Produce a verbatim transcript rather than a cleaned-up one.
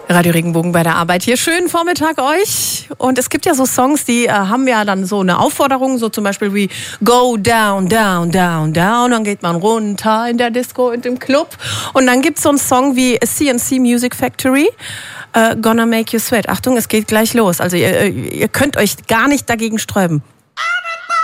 Radio Regenbogen bei der Arbeit hier. Schönen Vormittag euch. Und es gibt ja so Songs, die äh, haben ja dann so eine Aufforderung, so zum Beispiel wie Go down, down, down, down. Dann geht man runter in der Disco und im Club. Und dann gibt's so einen Song wie C and C Music Factory. Uh, Gonna Make You Sweat. Achtung, es geht gleich los. Also ihr, ihr könnt euch gar nicht dagegen sträuben.